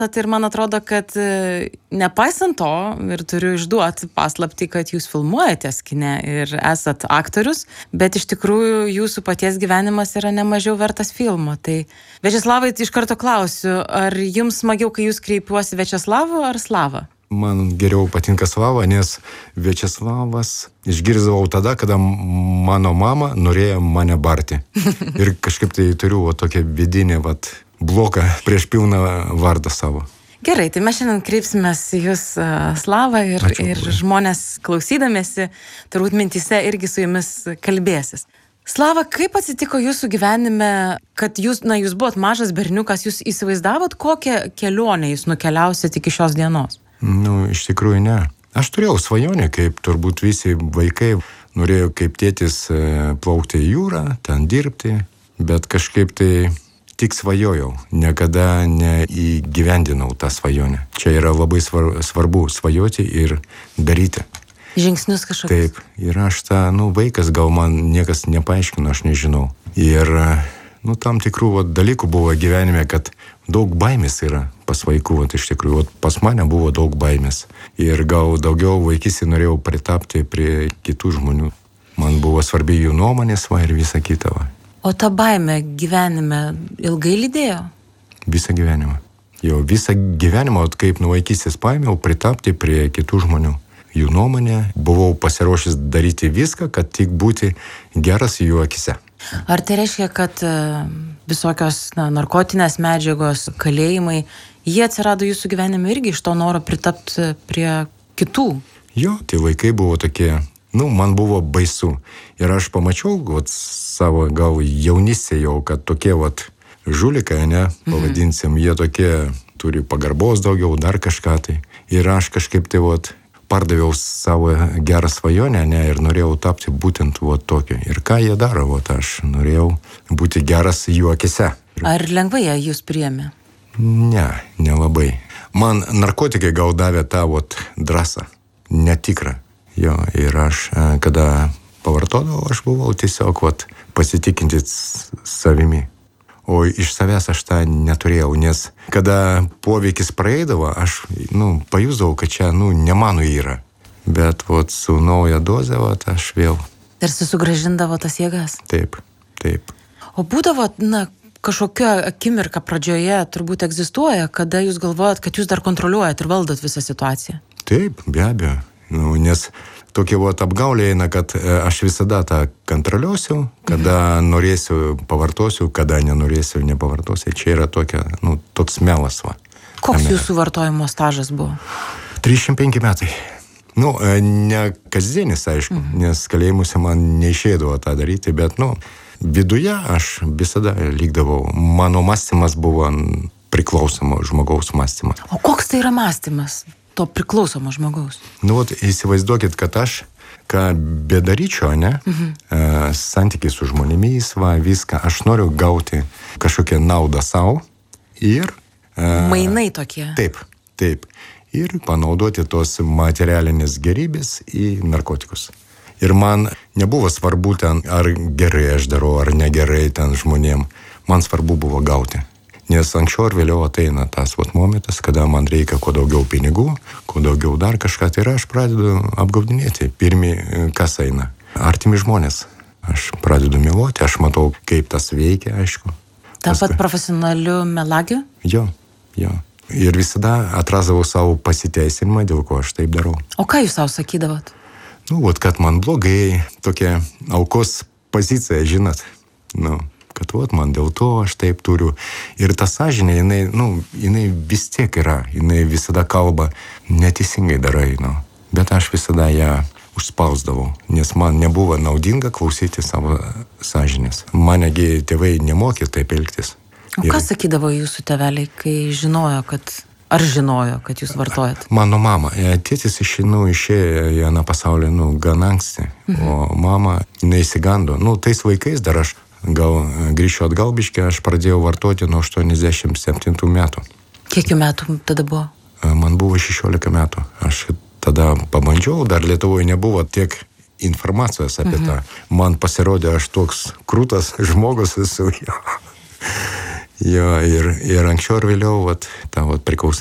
Ir man atrodo, kad nepaisant to, ir turiu išduoti paslaptį, kad jūs filmuojatės kine ir esat aktorius, bet iš tikrųjų jūsų paties gyvenimas yra nemažiau vertas filmo. Tai Viačeslavai, iš karto klausiu, ar jums smagiau, kai jūs kreipiuosi Viačeslavu ar Slava? Man geriau patinka Slava, nes Viačeslavas išgirsdavau tada, kada mano mama norėjo mane barti. Ir kažkaip tai turiu tokią vidinę bloką prieš pilną vardą savo. Gerai, tai mes šiandien kreipsimės į jūs, Slava, ir žmonės klausydamėsi, turbūt mintyse irgi su jumis kalbėsis. Slava, kaip atsitiko jūsų gyvenime, kad jūs buvot mažas berniukas, jūs įsivaizdavot, kokią kelionę jūs nukeliausit iki šios dienos? Iš tikrųjų ne. Aš turėjau svajonę, kaip turbūt visi vaikai, norėjau kaip tėtis plaukti į jūrą, ten dirbti, bet kažkaip tai tik svajojau, niekada neįgyvendinau tą svajonę. Čia yra labai svarbu svajoti ir daryti. Žingsnius kažkokius. Taip, ir aš vaikas, gal man niekas nepaaiškino, aš nežinau. Ir tam tikrų dalykų buvo gyvenime, kad daug baimės yra pas vaikų, iš tikrųjų. Pas mane buvo daug baimės. Ir gal daugiau vaikystėje norėjau pritapti prie kitų žmonių. Man buvo svarbi jų nuomonės ir visa kita. O ta baimė gyvenime ilgai lydėjo? Visą gyvenimą. Jau visą gyvenimą, kaip nuo vaikystės paėmiau, pritapti prie kitų žmonių. Jų nuomonė, buvau pasiruošęs daryti viską, kad tik būti geras jų akise. Ar tai reiškia, kad visokios narkotinės medžiagos, kalėjimai, jie atsirado jūsų gyvenime irgi iš to noro pritapti prie kitų? Jo, tie laikai buvo tokie, man buvo baisu. Ir aš pamačiau savo gal jaunystėje jau, kad tokie žulikai, pavadinsim, jie tokie turi pagarbos daugiau, dar kažką tai. Ir aš kažkaip tai pardaviau savo gerą svajonę, ir norėjau tapti būtent tokiu. Ir ką jie daro, aš norėjau būti geras jų akise. Ar lengvai jūs priėmė? Ne, nelabai. Man narkotikai gal davė tą drąsą, netikrą. Jo, ir aš, kada pavartodavau, aš buvau tiesiog pasitikintis savimi. O iš savęs aš tą neturėjau, nes kada poveikis praeidavo, aš pajusdavau, kad čia ne mano yra. Bet su nauja doze aš vėl. Tarsi sugrąžindavo tas jėgas. Taip. O būdavo, kažkokia akimirka pradžioje turbūt egzistuoja, kada jūs galvojat, kad jūs dar kontroliuojat ir valdot visą situaciją? Taip, be abejo. Nes tokia apgaulė eina, kad aš visada tą kontroliuosiu, kada norėsiu pavartosiu, kada nenorėsiu nepavartosiu. Čia yra toks melas. Koks jūsų vartojimo stažas buvo? 35 metai. Ne kasdienis, aišku, nes kalėjimuose man neišėdavo tą daryti, bet viduje aš visada likdavau. Mano mąstymas buvo priklausomo žmogaus mąstymas. O koks tai yra mąstymas to priklausomo žmogaus? Įsivaizduokit, kad aš, ką bedaryčiau, santykiai su žmonėmis, viską, aš noriu gauti kažkokią naudą savo ir... Mainai tokie. Taip. Ir panaudoti tos materialinės gerybės į narkotikus. Ir man nebuvo svarbu ten, ar gerai aš darau, ar negerai ten žmonėm. Man svarbu buvo gauti. Nes anksčiau ar vėliau ateina tas momentas, kada man reikia kuo daugiau pinigų, kuo daugiau dar kažką, tai aš pradedu apgaudinėti. Pirmi, kas eina? Artimi žmonės. Aš pradedu meluoti, aš matau, kaip tas veikia, aišku. Tapat profesionaliu melagiu? Jo. Ir visada atrasdavau savo pasiteisinimą, dėl ko aš taip darau. O ką jūs savo sakydavot? Kad man blogai, tokia aukos pozicija, žinot. Kad man dėl to aš taip turiu. Ir ta sąžinė, jinai vis tiek yra, jinai visada kalba, neteisingai darai, Bet aš visada ją užspausdavau, nes man nebuvo naudinga klausyti savo sąžinės. Manegi tėvai nemokė taip elgtis. O ką sakydavo jūsų tėveliai, kai žinojo, kad jūs vartojat? Mano mama, tėtis išėjo į aną pasaulį, gan anksti, o mama neįsigando. Tais vaikais dar aš gal grįšiu atgal biškį, aš pradėjau vartoti nuo 87 metų. Kiek metų tada buvo? Man buvo 16 metų. Aš tada pabandžiau, dar Lietuvoje nebuvo tiek informacijos apie tą. Man pasirodė, aš toks krūtas žmogus esu. Jo, ir anksčiau ar vėliau, vat, ta vat